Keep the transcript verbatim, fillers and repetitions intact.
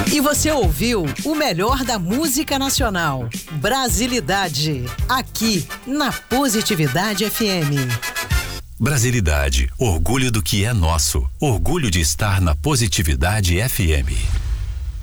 E você ouviu o melhor da música nacional, Brasilidade, aqui na Positividade F M. Brasilidade, orgulho do que é nosso, orgulho de estar na Positividade F M.